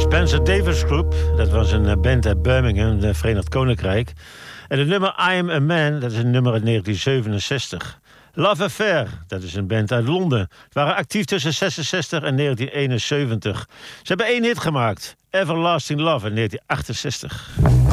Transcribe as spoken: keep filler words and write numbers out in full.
Spencer Davis Group, dat was een uh, band uit Birmingham, het Verenigd Koninkrijk. En het nummer I Am a Man, dat is een nummer uit negentien zevenenzestig. Love Affair, dat is een band uit Londen. Ze waren actief tussen zesenzestig en negentien eenenzeventig. Ze hebben één hit gemaakt, Everlasting Love in negentien achtenzestig.